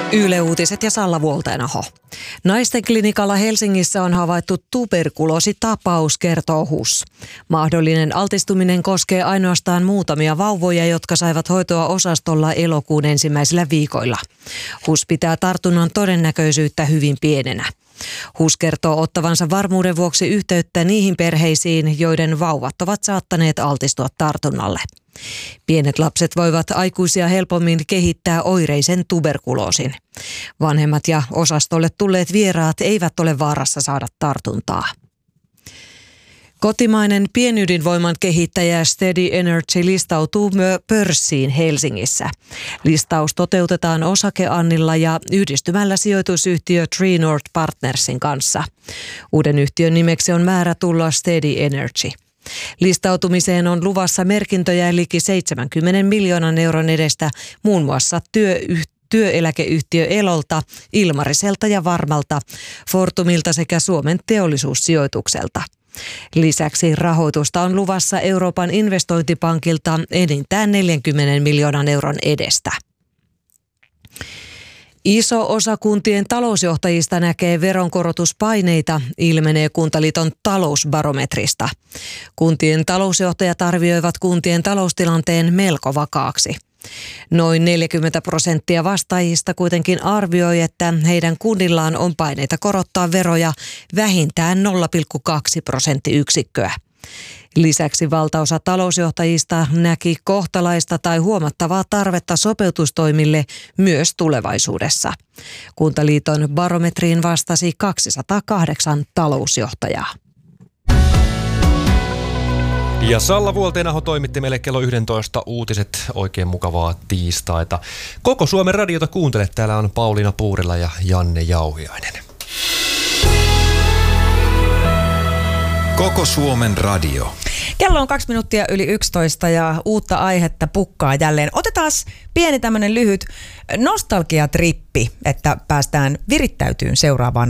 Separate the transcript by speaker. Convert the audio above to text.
Speaker 1: Yle Uutiset ja Salla Vuoltenaho. Naisten klinikalla Helsingissä on havaittu tuberkuloositapaus, kertoo HUS. Mahdollinen altistuminen koskee ainoastaan muutamia vauvoja, jotka saivat hoitoa osastolla elokuun ensimmäisillä viikoilla. HUS pitää tartunnan todennäköisyyttä hyvin pienenä. HUS kertoo ottavansa varmuuden vuoksi yhteyttä niihin perheisiin, joiden vauvat ovat saattaneet altistua tartunnalle. Pienet lapset voivat aikuisia helpommin kehittää oireisen tuberkuloosin. Vanhemmat ja osastolle tulleet vieraat eivät ole vaarassa saada tartuntaa. Kotimainen pienydinvoiman kehittäjä Steady Energy listautuu pörssiin Helsingissä. Listaus toteutetaan osakeannilla ja yhdistymällä sijoitusyhtiö Tree North Partnersin kanssa. Uuden yhtiön nimeksi on määrä tulla Steady Energy. Listautumiseen on luvassa merkintöjä liki 70 miljoonan euron edestä muun muassa työeläkeyhtiö Elolta, Ilmariselta ja Varmalta, Fortumilta sekä Suomen Teollisuussijoitukselta. Lisäksi rahoitusta on luvassa Euroopan investointipankilta enintään 40 miljoonan euron edestä. Iso osa kuntien talousjohtajista näkee veronkorotuspaineita, ilmenee Kuntaliiton talousbarometrista. Kuntien talousjohtajat arvioivat kuntien taloustilanteen melko vakaaksi. Noin 40% vastaajista kuitenkin arvioi, että heidän kunnillaan on paineita korottaa veroja vähintään 0,2 prosenttiyksikköä. Lisäksi valtaosa talousjohtajista näki kohtalaista tai huomattavaa tarvetta sopeutustoimille myös tulevaisuudessa. Kuntaliiton barometriin vastasi 208 talousjohtajaa.
Speaker 2: Ja Salla Vuoltenaho toimitti meille kello 11 uutiset. Oikein mukavaa tiistaita. Koko Suomen radiota kuuntelet. Täällä on Pauliina Puurila ja Janne Jauhiainen.
Speaker 3: Koko Suomen radio.
Speaker 4: Kello on 2 minuuttia yli 11 ja uutta aihetta pukkaa jälleen. Otetaan pieni tämmöinen lyhyt nostalgiatrippi, että päästään virittäytyyn seuraavaan